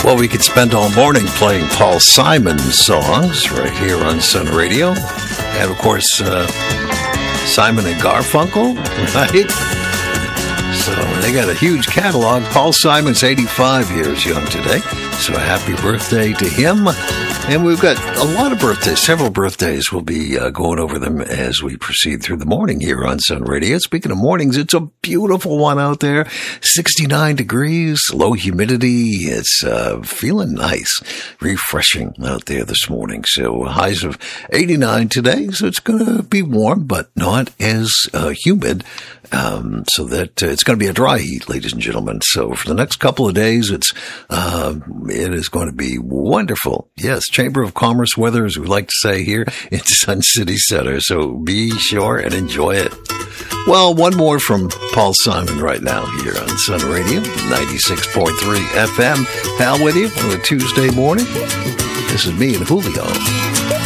Well, we could spend all morning playing Paul Simon songs right here on Sun Radio. And, of course, Simon and Garfunkel, right? So they got a huge catalog. Paul Simon's 85 years young today. So happy birthday to him. And we've got a lot of birthdays, several birthdays. We'll be going over them as we proceed through the morning here on Sun Radio. Speaking of mornings, it's a beautiful one out there. 69 degrees, low humidity. It's feeling nice, refreshing out there this morning. So highs of 89 today. So it's going to be warm, but not as humid. So that it's going to be a dry heat, ladies and gentlemen. So for the next couple of days, it is going to be wonderful. Yes, Chamber of Commerce weather, as we like to say here in Sun City Center. So be sure and enjoy it. Well, one more from Paul Simon right now here on Sun Radio, 96.3 FM. Hal with you on a Tuesday morning. This is me and Julio.